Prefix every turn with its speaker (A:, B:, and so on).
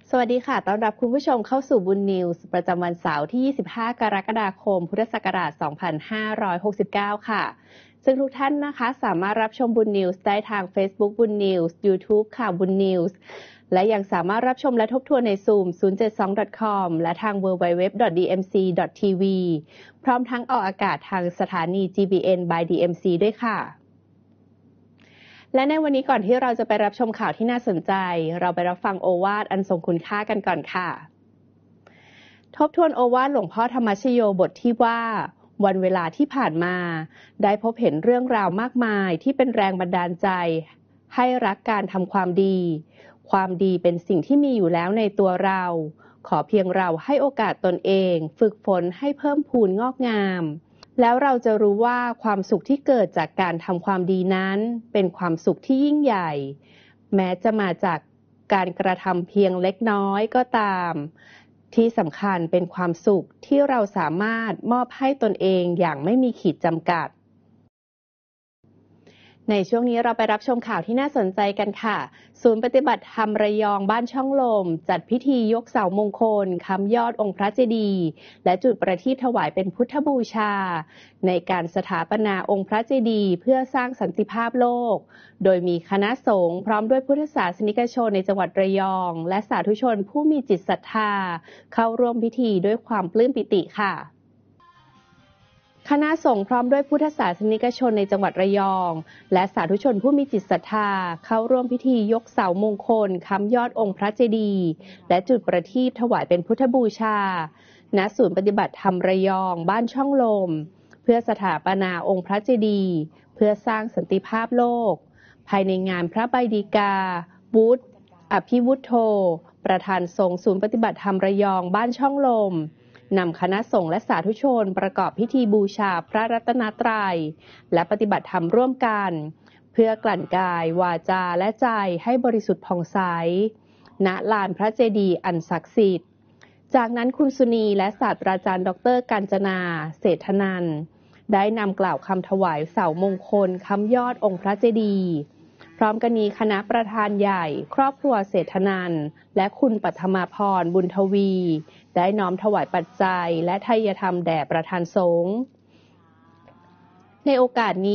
A: สวัสดีค่ะ ต้อนรับคุณผู้ชมเข้าสู่บุญนิวส์ประจำวันเสาร์ที่ 25 กรกฎาคม พุทธศักราช 2569 ค่ะ ซึ่งทุกท่านนะคะสามารถรับชมบุญนิวส์ได้ทาง Facebook บุญนิวส์ YouTube ค่ะบุญนิวส์และยังสามารถรับชมและทบทวนใน Zoom 072.com และทาง www.dmc.tv พร้อมทั้งออกอากาศทางสถานี GBN by DMC ด้วยค่ะและในวันนี้ก่อนที่เราจะไปรับชมข่าวที่น่าสนใจเราไปรับฟังโอวาทอันทรงคุณค่ากันก่อนค่ะทบทวนโอวาทหลวงพ่อธรรมชโยบทที่ว่าวันเวลาที่ผ่านมาได้พบเห็นเรื่องราวมากมายที่เป็นแรงบันดาลใจให้รักการทำความดีความดีเป็นสิ่งที่มีอยู่แล้วในตัวเราขอเพียงเราให้โอกาสตนเองฝึกฝนให้เพิ่มพูนงอกงามแล้วเราจะรู้ว่าความสุขที่เกิดจากการทำความดีนั้นเป็นความสุขที่ยิ่งใหญ่แม้จะมาจากการกระทำเพียงเล็กน้อยก็ตามที่สำคัญเป็นความสุขที่เราสามารถมอบให้ตนเองอย่างไม่มีขีดจำกัดในช่วงนี้เราไปรับชมข่าวที่น่าสนใจกันค่ะศูนย์ปฏิบัติธรรมระยองบ้านช่องลมจัดพิธียกเสามงคลค้ำยอดองค์พระเจดีย์และจุดประทีปถวายเป็นพุทธบูชาในการสถาปนาองค์พระเจดีย์เพื่อสร้างสันติภาพโลกโดยมีคณะสงฆ์พร้อมด้วยพุทธศาสนิกชนในจังหวัดระยองและสาธุชนผู้มีจิตศรัทธาเข้าร่วมพิธีด้วยความปลื้มปิติค่ะคณะสงฆ์พร้อมด้วยพุทธศาสนิกชนในจังหวัดระยองและสาธุชนผู้มีจิตศรัทธาเข้าร่วมพิธียกเสามงคลค้ำยอดองค์พระเจดีย์และจุดประทีปถวายเป็นพุทธบูชาณศูนย์ปฏิบัติธรรมระยองบ้านช่องลมเพื่อสถาปนาองค์พระเจดีย์เพื่อสร้างสันติภาพโลกภายในงานพระใบดีกาวุฒิอภิวุฒโธประธานสงฆ์ศูนย์ปฏิบัติธรรมระยองบ้านช่องลมนำคณะสงฆ์และสาธุชนประกอบพิธีบูชาพระรัตนตรัยและปฏิบัติธรรมร่วมกันเพื่อกลั่นกายวาจาและใจให้บริสุทธิ์ผ่องใสณลานพระเจดีย์อันศักดิ์สิทธิ์จากนั้นคุณสุนีและศาสตราจารย์ดร.กาญจนาเศรษฐนันท์ได้นำกล่าวคำถวายเสามงคลค้ำยอดองค์พระเจดีย์พร้อมกันนี้คณะประธานใหญ่ครอบครัวเศรษฐนันท์และคุณปัทมาพรบุญทวีได้น้อมถวายปัจจัยและไทยธรรมแด่ประธานสงฆ์ในโอกาสนี้